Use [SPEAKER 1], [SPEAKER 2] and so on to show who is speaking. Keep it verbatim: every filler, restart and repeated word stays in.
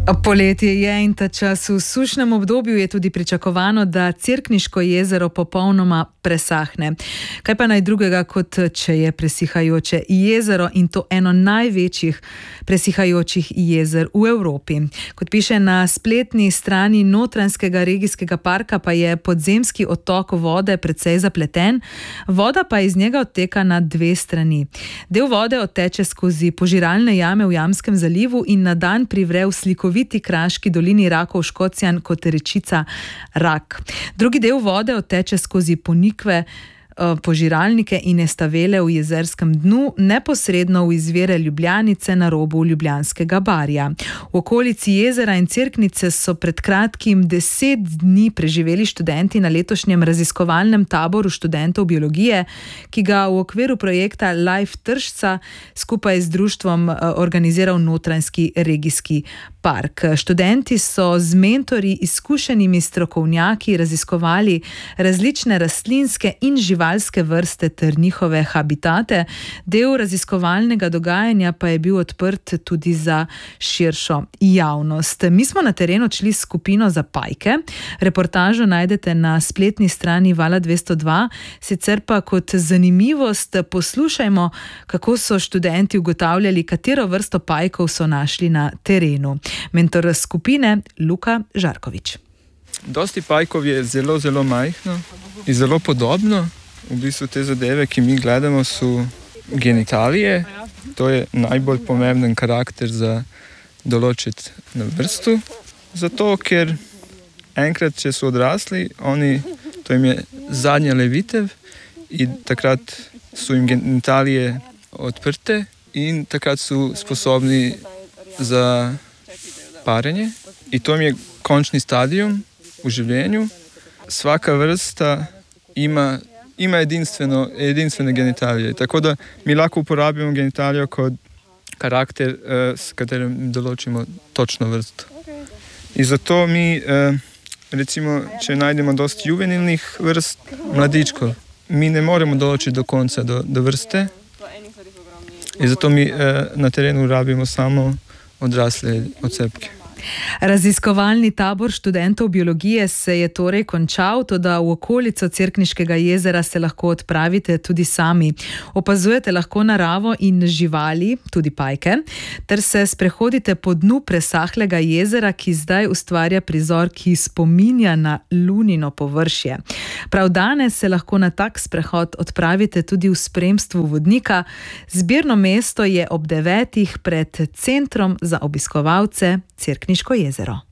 [SPEAKER 1] Poletje je in ta čas v sušnem obdobju je tudi pričakovano, da Cerkniško jezero popolnoma presahne. Kaj pa naj drugega, kot če je presihajoče jezero in to eno največjih presihajočih jezer v Evropi. Kot piše na spletni strani Notranjskega regijskega parka, pa je podzemski odtok vode precej zapleten, voda pa iz njega odteka na dve strani. Del vode odteče skozi požiralne jame v Jamskem zalivu in na dan privre v slikoviti kraški dolini Rakov Škocjan kot rečica Rak. Drugi del vode odteče skozi ponikve, požiralnike in estavele v jezerskem dnu, neposredno v izvire Ljubljanice na robu Ljubljanskega barja. V okolici jezera in Cerknice so pred kratkim deset dni preživeli študenti na letošnjem raziskovalnem taboru študentov biologije, ki ga v okviru projekta Life Tržca skupaj z društvom organiziral Notranjski regijski park. Študenti so z mentorji, izkušenimi strokovnjaki raziskovali različne rastlinske in živalske vrste ter njihove habitate. Del raziskovalnega dogajanja pa je bil odprt tudi za širšo javnost. Mi smo na teren odšli s skupino za pajke. Reportažo najdete na spletni strani Vala dvesto dva. Sicer pa kot zanimivost poslušajmo, kako so študenti ugotavljali, katero vrsto pajkov so našli na terenu. Mentor skupine Luka Žarkovič.
[SPEAKER 2] Dosti pajkov je zelo, zelo majhno in zelo podobno. V bistvu te zadeve, ki mi gledamo, so genitalije. To je najbolj pomemben karakter za določiti na vrstu. Zato, ker enkrat, če so odrasli, oni, to jim je zadnja levitev in takrat so jim genitalije odprte in takrat so sposobni za parenje. In to jim je končni stadijum v življenju. Svaka vrsta ima, ima edinstveno, edinstvene genitalije. Tako da mi lahko uporabimo genitalijo kot karakter, uh, s katerim določimo točno vrsto. In zato mi, uh, recimo, če najdemo dosti juvenilnih vrst, mladičkov, mi ne moremo določiti do konca do, do vrste. In zato mi uh, na terenu rabimo samo odrasle odcepke.
[SPEAKER 1] Raziskovalni tabor študentov biologije se je torej končal, toda v okolico Cerkniškega jezera se lahko odpravite tudi sami. Opazujete lahko naravo in živali, tudi pajke, ter se sprehodite po dnu presahlega jezera, ki zdaj ustvarja prizor, ki spominja na lunino površje. Prav danes se lahko na tak sprehod odpravite tudi v spremstvu vodnika. Zbirno mesto je ob devetih pred centrom za obiskovalce Cerkniško jezero.